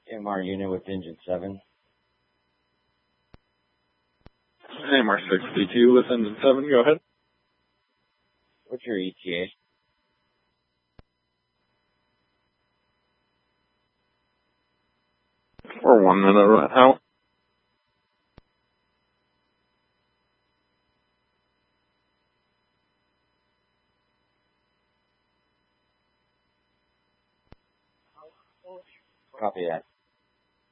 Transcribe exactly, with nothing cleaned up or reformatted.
M R unit with engine seven. M R sixty-two with engine seven, go ahead. What's your E T A? For one minute right now. Copy that.